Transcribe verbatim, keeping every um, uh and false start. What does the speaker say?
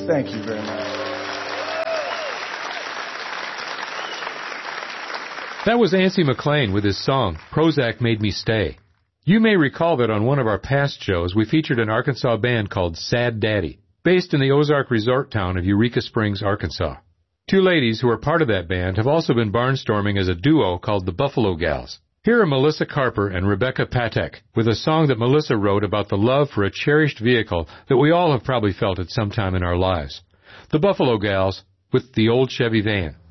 Thank you very much. That was Ancy McLean with his song, Prozac Made Me Stay. You may recall that on one of our past shows, we featured an Arkansas band called Sad Daddy, based in the Ozark resort town of Eureka Springs, Arkansas. Two ladies who are part of that band have also been barnstorming as a duo called the Buffalo Gals. Here are Melissa Carper and Rebecca Patek with a song that Melissa wrote about the love for a cherished vehicle that we all have probably felt at some time in our lives. The Buffalo Gals with the Old Chevy Van.